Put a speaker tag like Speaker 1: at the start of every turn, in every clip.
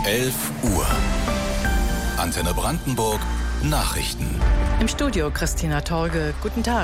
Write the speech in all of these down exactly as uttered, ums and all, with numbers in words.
Speaker 1: elf Uhr. Antenne Brandenburg Nachrichten.
Speaker 2: Im Studio Christina Torge. Guten Tag.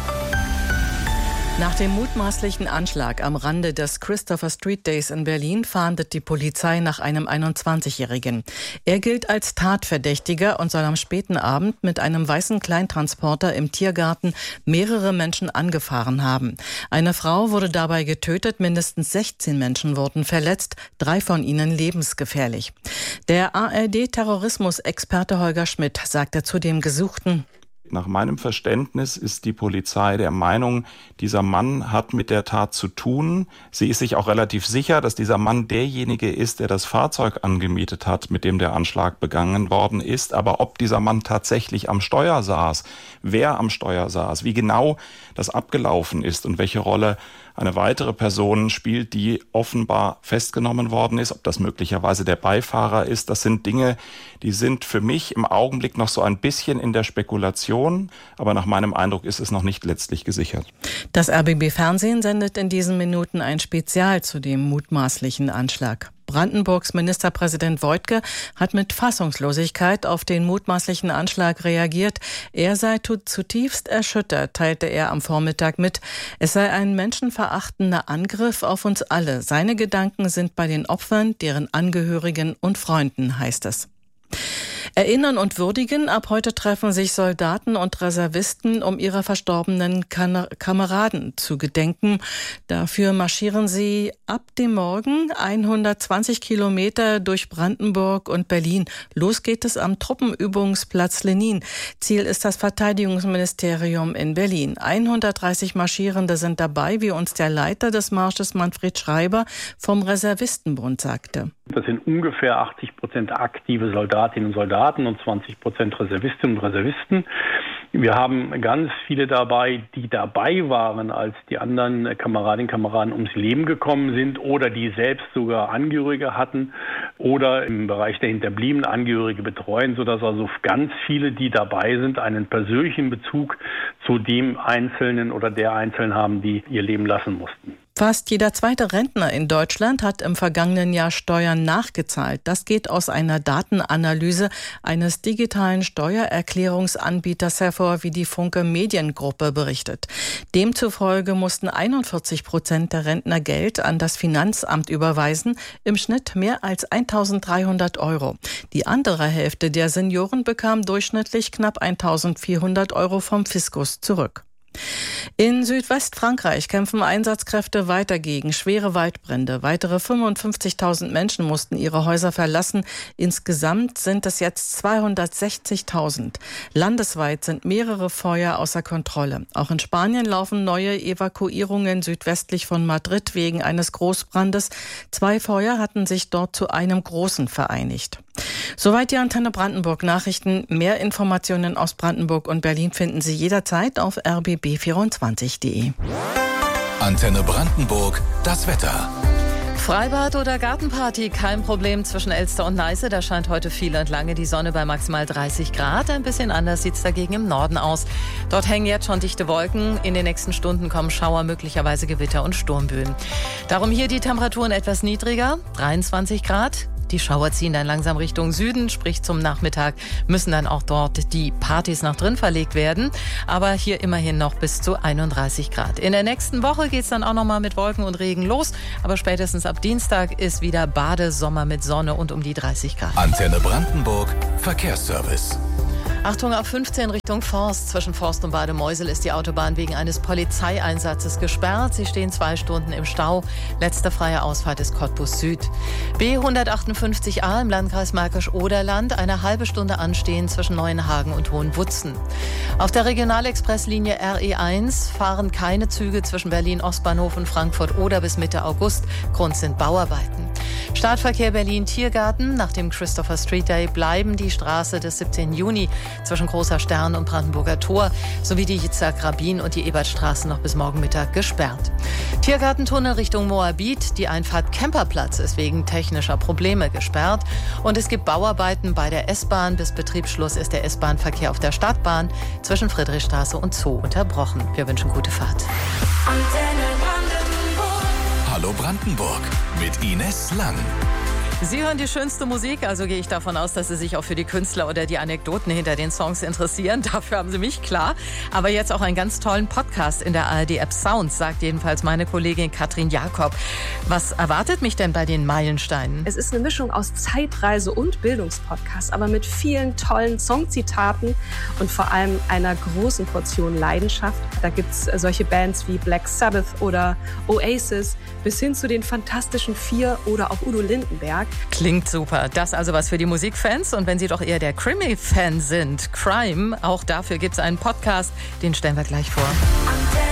Speaker 2: Nach dem mutmaßlichen Anschlag am Rande des Christopher Street Days in Berlin fahndet die Polizei nach einem einundzwanzigjährigen. Er gilt als Tatverdächtiger und soll am späten Abend mit einem weißen Kleintransporter im Tiergarten mehrere Menschen angefahren haben. Eine Frau wurde dabei getötet, mindestens sechzehn Menschen wurden verletzt, drei von ihnen lebensgefährlich. Der A R D-Terrorismusexperte Holger Schmidt sagte zu dem Gesuchten:
Speaker 3: Nach meinem Verständnis ist die Polizei der Meinung, dieser Mann hat mit der Tat zu tun. Sie ist sich auch relativ sicher, dass dieser Mann derjenige ist, der das Fahrzeug angemietet hat, mit dem der Anschlag begangen worden ist. Aber ob dieser Mann tatsächlich am Steuer saß, wer am Steuer saß, wie genau das abgelaufen ist und welche Rolle eine weitere Person spielt, die offenbar festgenommen worden ist, ob das möglicherweise der Beifahrer ist, das sind Dinge, die sind für mich im Augenblick noch so ein bisschen in der Spekulation, aber nach meinem Eindruck ist es noch nicht letztlich gesichert.
Speaker 2: Das R B B Fernsehen sendet in diesen Minuten ein Spezial zu dem mutmaßlichen Anschlag. Brandenburgs Ministerpräsident Woidke hat mit Fassungslosigkeit auf den mutmaßlichen Anschlag reagiert. Er sei zutiefst erschüttert, teilte er am Vormittag mit. Es sei ein menschenverachtender Angriff auf uns alle. Seine Gedanken sind bei den Opfern, deren Angehörigen und Freunden, heißt es. Erinnern und würdigen. Ab heute treffen sich Soldaten und Reservisten, um ihrer verstorbenen Kan- Kameraden zu gedenken. Dafür marschieren sie ab dem Morgen hundertzwanzig Kilometer durch Brandenburg und Berlin. Los geht es am Truppenübungsplatz Lenin. Ziel ist das Verteidigungsministerium in Berlin. hundertdreißig Marschierende sind dabei, wie uns der Leiter des Marsches Manfred Schreiber vom Reservistenbund sagte.
Speaker 4: Das sind ungefähr achtzig Prozent aktive Soldatinnen und Soldaten und zwanzig Prozent Reservistinnen und Reservisten. Wir haben ganz viele dabei, die dabei waren, als die anderen Kameradinnen und Kameraden ums Leben gekommen sind oder die selbst sogar Angehörige hatten oder im Bereich der Hinterbliebenen Angehörige betreuen, sodass also ganz viele, die dabei sind, einen persönlichen Bezug zu dem Einzelnen oder der Einzelnen haben, die ihr Leben lassen mussten.
Speaker 2: Fast jeder zweite Rentner in Deutschland hat im vergangenen Jahr Steuern nachgezahlt. Das geht aus einer Datenanalyse eines digitalen Steuererklärungsanbieters hervor, wie die Funke Mediengruppe berichtet. Demzufolge mussten einundvierzig Prozent der Rentner Geld an das Finanzamt überweisen, im Schnitt mehr als eintausenddreihundert Euro. Die andere Hälfte der Senioren bekam durchschnittlich knapp eintausendvierhundert Euro vom Fiskus zurück. In Südwestfrankreich kämpfen Einsatzkräfte weiter gegen schwere Waldbrände. Weitere fünfundfünfzigtausend Menschen mussten ihre Häuser verlassen. Insgesamt sind es jetzt zweihundertsechzigtausend. Landesweit sind mehrere Feuer außer Kontrolle. Auch in Spanien laufen neue Evakuierungen südwestlich von Madrid wegen eines Großbrandes. Zwei Feuer hatten sich dort zu einem großen vereinigt. Soweit die Antenne Brandenburg Nachrichten. Mehr Informationen aus Brandenburg und Berlin finden Sie jederzeit auf r b b vierundzwanzig punkt d e.
Speaker 1: Antenne Brandenburg, das Wetter.
Speaker 5: Freibad oder Gartenparty, kein Problem zwischen Elster und Neiße. Da scheint heute viel und lange die Sonne bei maximal dreißig Grad. Ein bisschen anders sieht es dagegen im Norden aus. Dort hängen jetzt schon dichte Wolken. In den nächsten Stunden kommen Schauer, möglicherweise Gewitter und Sturmböen. Darum hier die Temperaturen etwas niedriger, dreiundzwanzig Grad. Die Schauer ziehen dann langsam Richtung Süden, sprich zum Nachmittag müssen dann auch dort die Partys nach drin verlegt werden. Aber hier immerhin noch bis zu einunddreißig Grad. In der nächsten Woche geht es dann auch nochmal mit Wolken und Regen los. Aber spätestens ab Dienstag ist wieder Badesommer mit Sonne und um die dreißig Grad.
Speaker 1: Antenne Brandenburg, Verkehrsservice.
Speaker 5: Achtung, auf fünfzehn Richtung Forst. Zwischen Forst und Bademeusel ist die Autobahn wegen eines Polizeieinsatzes gesperrt. Sie stehen zwei Stunden im Stau. Letzte freie Ausfahrt ist Cottbus Süd. B hundertachtundfünfzig A im Landkreis Märkisch-Oderland. Eine halbe Stunde anstehen zwischen Neuenhagen und Hohenwutzen. Auf der Regionalexpresslinie R E eins fahren keine Züge zwischen Berlin-Ostbahnhof und Frankfurt oder bis Mitte August. Grund sind Bauarbeiten. Startverkehr Berlin-Tiergarten. Nach dem Christopher Street Day bleiben die Straße des siebzehnten Juni zwischen Großer Stern und Brandenburger Tor sowie die Yitzhak-Rabin und die Ebertstraße noch bis morgen Mittag gesperrt. Tiergartentunnel Richtung Moabit. Die Einfahrt Kemperplatz ist wegen technischer Probleme gesperrt. Und es gibt Bauarbeiten bei der S-Bahn. Bis Betriebsschluss ist der S-Bahn-Verkehr auf der Stadtbahn zwischen Friedrichstraße und Zoo unterbrochen. Wir wünschen gute Fahrt.
Speaker 1: Hallo Brandenburg mit Ines Lang.
Speaker 5: Sie hören die schönste Musik, also gehe ich davon aus, dass Sie sich auch für die Künstler oder die Anekdoten hinter den Songs interessieren. Dafür haben Sie mich, klar. Aber jetzt auch einen ganz tollen Podcast in der A R D-App Sounds, sagt jedenfalls meine Kollegin Katrin Jakob. Was erwartet mich denn bei den Meilensteinen?
Speaker 6: Es ist eine Mischung aus Zeitreise und Bildungspodcast, aber mit vielen tollen Songzitaten und vor allem einer großen Portion Leidenschaft. Da gibt es solche Bands wie Black Sabbath oder Oasis bis hin zu den Fantastischen Vier oder auch Udo Lindenberg.
Speaker 5: Klingt super. Das also was für die Musikfans. Und wenn Sie doch eher der Krimi-Fan sind, Crime, auch dafür gibt es einen Podcast, den stellen wir gleich vor.